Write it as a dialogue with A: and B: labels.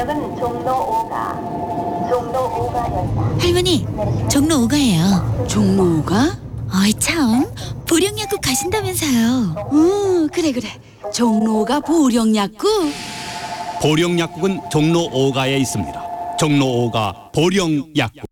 A: 역은 종로 5가, 종로 5가였다.
B: 할머니, 종로 5가예요.
C: 종로 5가?
B: 어이 참, 보령약국 가신다면서요.
C: 그래. 종로 5가 보령약국?
D: 보령약국은 종로 5가에 있습니다. 종로 5가 보령약국.